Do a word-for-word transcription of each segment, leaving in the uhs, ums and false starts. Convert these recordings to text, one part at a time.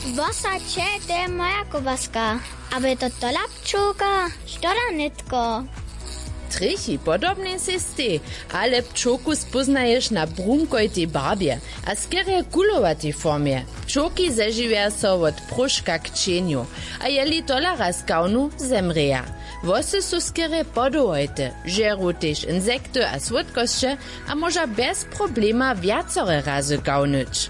Wosacie, to je moja kobaska. Aber to to lapčuka, štoda nitko. Trichy podobne sesty, ale pčoku spoznaješ na brunkojtej barbie a skierie kulovatej formie. Pčoki zeživia so od pruška k čenju, a jeli tolara skaunu zemreja. Vosy su skierie podovojte, žeru tež insekty a słodkosće, a moža bez problema viacore razy gaunyć.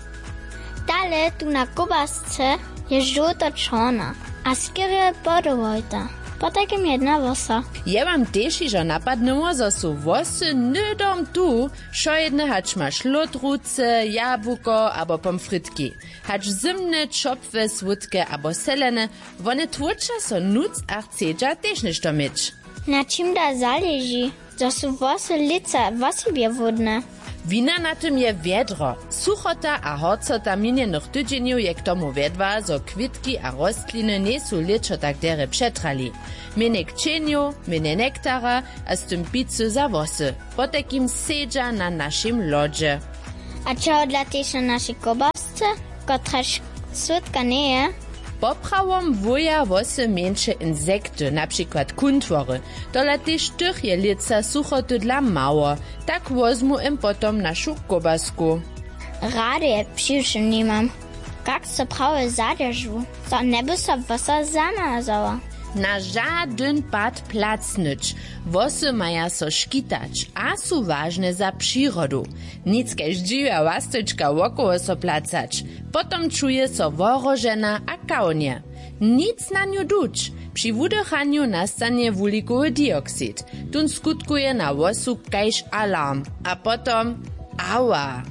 Dale tu na kobasce je žuto-čorna, a skierie podovojte. Po takim jedna vosa. Je wam też iżo napadnęło, zo su wosy nydom tu, szo jedne hacz masz lodruce, jabłko abo pomfrytki. Hacz zimne, czopwe, słodkie abo selene, one tłucza so nuc a chcedza też niż to mieć. Na czym da zależy, zo su wosy lica wosibie wodne. Wina na tym je wiedro. Suchota a horcota minionych tydzieniów je k tomu wiedwa, zo kwitki a rostliny nie su liczo tak dere przetrali. Minie k čenju, minie nektara a z tym pizzu za wosy. Po takim sedza na naszym lodzie. A čo dla tež na našej kobasce, kotraž słodka nie je? Poprawom wuja wosy mniejsze insekty, na przykład kuntwory. Dola też tych je lica suchoty dla mało. Tak wozmu im potom naszą kobasku. Rady je przyjszy nie mam. Jak so prawie zadержu, to nie by so wosa zamazała. Na żaden pad placnyć. Wosy maja so škitać, a su ważne za przyrodu. Nic kež dziwia łastyczka wokoło so placać. Potom czuje so worożena a kaunie. Nic na nią duć. Przy wdychaniu nastanie wulikowy dioksyd. Tun skutkuje na wosu kajż alarm. A potom ała.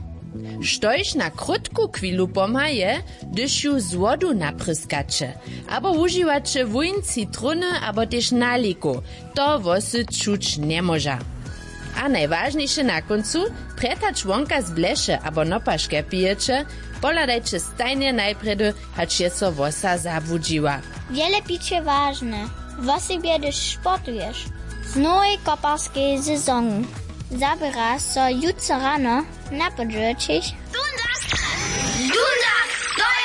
Štož na krótku chwilu pomaje, gdyż ju z wodu napryskacze, abo używacze wójn citruny, abo też naliku, to wosy czuć nie może. A najważniejsze na końcu, pretać wonka z blesze abo nopaszkę pijecie, poladajcie stajnie najpredy, hacz je so wosa zabudziła. Wiele picie ważne. Wosibie, gdyż sportujesz. Z nowej koparskiej sezonu. Zabierasz so jutro rano na podrzucić